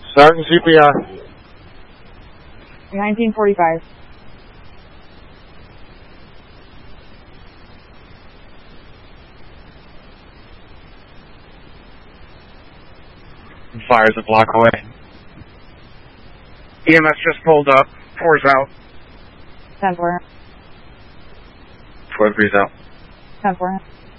Sergeant CPR. 1945. Fire's a block away. EMS just pulled up. 4's out. 10-4. 4-3's out. 10-4.